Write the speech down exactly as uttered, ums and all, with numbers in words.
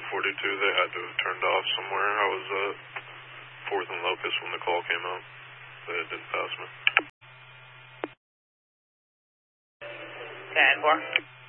forty-two, they had to have turned off somewhere. I was uh, fourth and Locust when the call came out. They didn't pass me. ten four.